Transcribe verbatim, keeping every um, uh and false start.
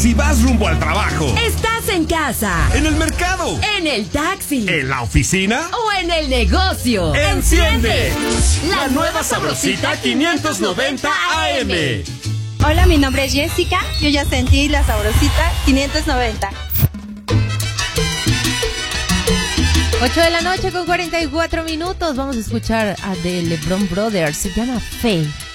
Si vas rumbo al trabajo, estás en casa, en el mercado, en el taxi, en la oficina o en el negocio, ¡enciende la nueva Sabrosita quinientos noventa A M! Hola, mi nombre es Jessica. Yo ya sentí la Sabrosita quinientos noventa. ocho de la noche con cuarenta y cuatro minutos. Vamos a escuchar a The LeBron Brothers. Se llama Faye.